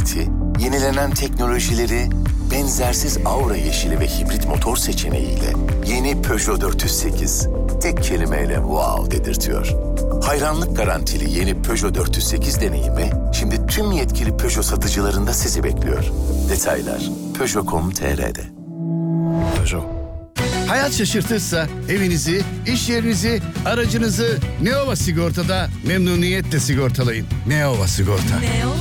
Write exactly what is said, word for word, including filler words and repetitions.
hizmeti, yenilenen teknolojileri, benzersiz aura yeşili ve hibrit motor seçeneğiyle yeni Peugeot dört yüz sekiz tek kelimeyle wow dedirtiyor. Hayranlık garantili yeni Peugeot dört yüz sekiz deneyimi şimdi tüm yetkili Peugeot satıcılarında sizi bekliyor. Detaylar peugeot nokta com nokta tr'de. Peugeot. Hayat şaşırtırsa evinizi, iş yerinizi, aracınızı Neova Sigorta'da memnuniyetle sigortalayın. Neova Sigorta. Neova